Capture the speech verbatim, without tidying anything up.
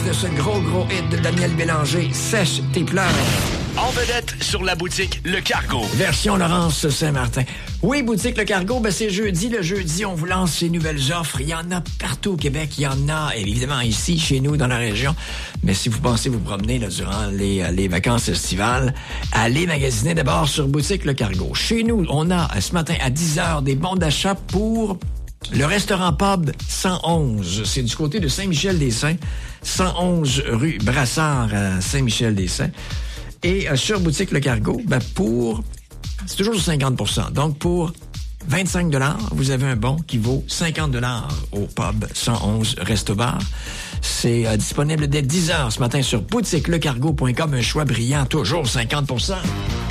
de ce gros, gros hit de Daniel Bélanger, Sèche tes pleurs. En vedette sur la boutique Le Cargo. Version Laurence Saint-Martin. Oui, boutique Le Cargo, ben c'est jeudi. Le jeudi, on vous lance ces nouvelles offres. Il y en a partout au Québec. Il y en a, évidemment, ici, chez nous, dans la région. Mais si vous pensez vous promener là, durant les, les vacances estivales, allez magasiner d'abord sur boutique Le Cargo. Chez nous, on a ce matin à dix heures des bons d'achat pour le restaurant Pub cent onze. C'est du côté de Saint-Michel-des-Saints. cent onze rue Brassard à Saint-Michel-des-Saints. Et euh, sur boutique Le Cargo, ben pour... C'est toujours cinquante pour cent. Donc, pour vingt-cinq dollars, vous avez un bon qui vaut cinquante dollars au Pub cent onze Resto-Bar. C'est euh, disponible dès dix heures ce matin sur boutique le cargo point com. Un choix brillant, toujours cinquante pour cent.